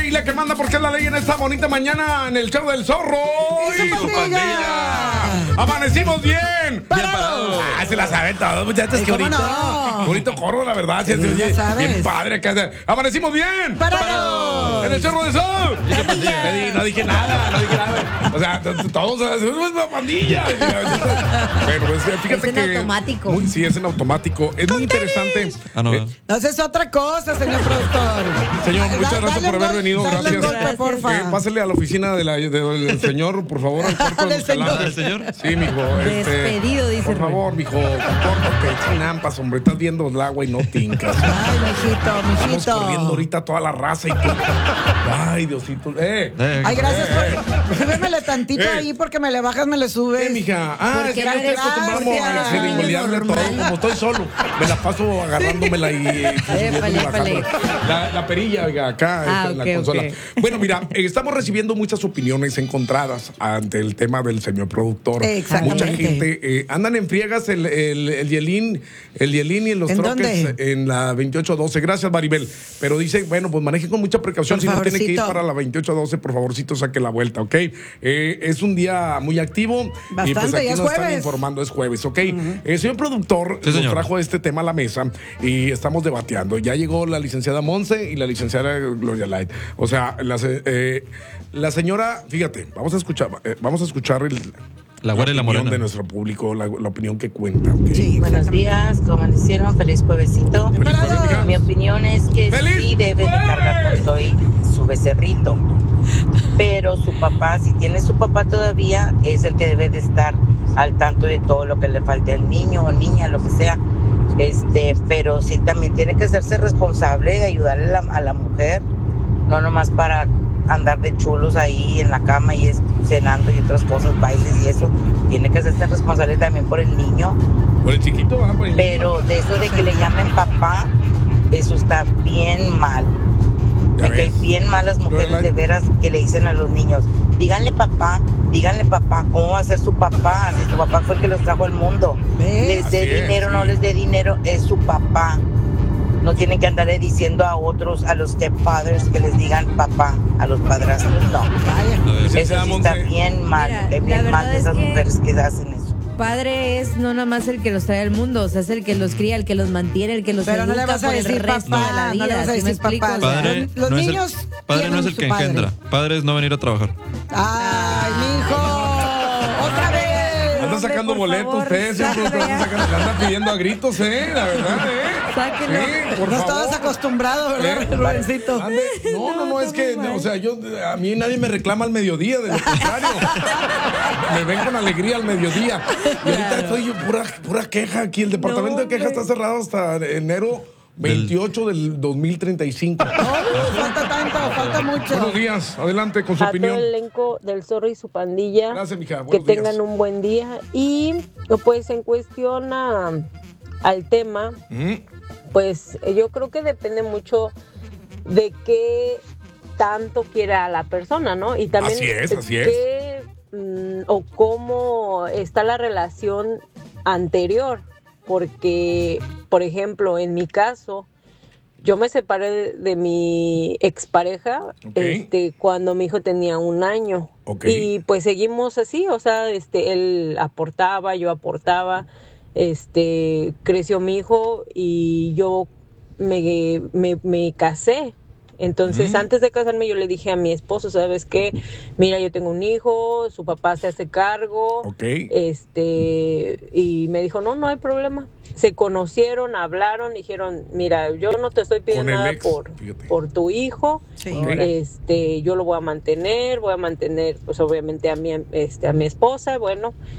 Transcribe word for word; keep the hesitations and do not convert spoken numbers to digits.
familia que manda porque es la ley en esta bonita mañana en el show del zorro. ¡Y su pandilla! ¡Amanecimos bien! ¡Bien parados! Ah, se la saben todos, muchachos. Qué bonito. no? Bonito coro, la verdad. Sí, Sí, sí, ya oye, sabes. bien padre acá. ¡Amanecimos bien! ¡Parados! En el Cerro de Sol. ¡Y su pandilla! No di- No dije nada, no dije nada. O sea, t- t- todos es una pandilla. Pero pues, fíjate Es en que. automático. Muy, sí, es en automático. Es muy interesante. Ah, no. Eh, No, esa es otra cosa, señor productor. Señor, muchas Da- gracias dale por haber un gol- venido. dale un Gracias. golpe, porfa. Eh, pásele a la oficina de la- de- del señor, por favor, al cuarto de Del señor. Escalante. ¿Del señor? Sí, mijo. este, Despedido, dice Por Rubén. favor, mijo, compórtate, chinampas, hombre. Estás viendo el agua y no tincas. Ay, mijito, Estamos mijito. corriendo ahorita toda la raza y todo. Ay, Diosito. Eh. Eh, Ay, gracias Eh, por. Súbemele tantito Eh. ahí porque me le bajas, me le subes. Eh, mija. Ah, es Porque que yo estoy eres- acostumbrado a gracias. seringolearle todo. Normal. Como estoy solo, me la paso agarrándomela y. y subiéndome y épale. bajándola. La, la perilla, oiga, acá Ah, en la ok, consola. ok. Bueno, mira, eh, estamos recibiendo muchas opiniones encontradas ante el tema del señor productor. Exactamente. Mucha gente eh, andan en friegas el, el, el Yelín, el Yelín y los ¿En troques dónde? en la veintiocho doce. Gracias, Maribel. Pero dice, bueno, pues maneje con mucha precaución. Por Si no tiene que ir favorcito. para la veintiocho doce, por favorcito, saque la vuelta, ¿ok? Eh, es un día muy activo. y pues Bastante, aquí ya es nos están jueves. informando, es jueves, ¿ok? El señor productor Sí, nos señor. trajo este tema a la mesa y estamos debatiendo. Ya llegó la licenciada Monse y la licenciada Gloria Light. O sea, la, se- eh, la señora, fíjate, vamos a escuchar, eh, vamos a escuchar el, La güera y la opinión morena. de nuestro público, la, la opinión que cuenta, ¿ok? Sí, Buenos exactamente. días, ¿cómo amanecieron? Feliz juevesito. Feliz jueves, mija. Mi opinión es que ¡Feliz sí debe de cargar jueves! con soy su becerrito. Pero su papá, si tiene su papá todavía, es el que debe de estar al tanto de todo lo que le falte al niño o niña, lo que sea. Este, pero sí también tiene que hacerse responsable de ayudarle a la, a la mujer, no nomás para andar de chulos ahí en la cama y es, cenando y otras cosas, bailes y eso. Tiene que hacerse responsable también por el niño. Por el chiquito, ¿verdad? Por el niño. Pero de eso de que le llamen papá, eso está bien mal. Ya De que hay ves. bien malas mujeres Pero, de veras que le dicen a los niños, díganle papá, díganle papá, ¿cómo va a ser su papá? Si su papá fue el que los trajo al mundo. ¿Ves? Les dé Así es, dinero, sí. no les dé dinero, es su papá. No tienen que andarle diciendo a otros, a los stepfathers, que les digan papá, a los padrastros, no. A ver. Eso Licenciada sí está Monse. bien mal, Mira, es la bien verdad mal de es esas que- mujeres que hacen eso. Padre es no nada más el que los trae al mundo, o sea, es el que los cría, el que los mantiene, el que los Pero no le educa vas a por el decir resto papá, de la vida. no le vas a ¿sí me decir explico? papá. O sea, Padre, Los no es el- niños padre tienen no es el su que padre. engendra. Padre es no venir a trabajar. Ay, mijo. Otra vez. Anda hombre, sacando por boletos, favor, usted siempre ya anda, vea. sacando, le anda pidiendo a gritos, ¿eh? La verdad, ¿eh? Sáquenlo. Sí, por No favor. estabas acostumbrado, ¿verdad, ¿Eh? Rubensito? Ande- No, no, no, es que, está muy mal. o sea, yo, a mí nadie me reclama al mediodía, de lo contrario. Me ven con alegría al mediodía. Y ahorita estoy yo pura, pura queja aquí. El departamento No, de queja está hombre. cerrado hasta enero veintiocho del dos mil treinta y cinco. Oh, falta tanto, falta mucho. Buenos días, adelante con su A opinión. todo el elenco del Zorro y su pandilla, Gracias, mija. que Buenos tengan días. un buen día. Y pues en cuestión a- al tema, Mm, pues yo creo que depende mucho de qué tanto quiera la persona, ¿no? Y también Así es, así es. qué, mm, o cómo está la relación anterior, porque, por ejemplo, en mi caso, yo me separé de, de mi expareja Ok. este, cuando mi hijo tenía un año. Ok. Y pues seguimos así, o sea, este, él aportaba, yo aportaba, este, creció mi hijo y yo me, me, me casé. Entonces, Mm. antes de casarme, yo le dije a mi esposo, ¿sabes qué? Mira, yo tengo un hijo, su papá se hace cargo. Ok. Este, y me dijo, no, no hay problema. Se conocieron, hablaron, dijeron, mira, yo no te estoy pidiendo Con el nada ex, por, fíjate. por tu hijo. Sí. Ok. Este, yo lo voy a mantener, voy a mantener, pues obviamente a mi, este, a mi esposa, bueno,